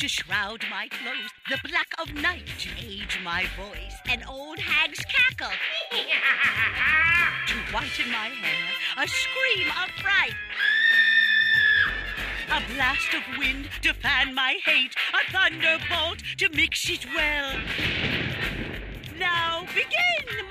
to shroud my clothes, the black of night to age my voice, an old hag's cackle to whiten my hair, a scream of fright, a blast of wind to fan my hate, a thunderbolt to mix it well. Now begin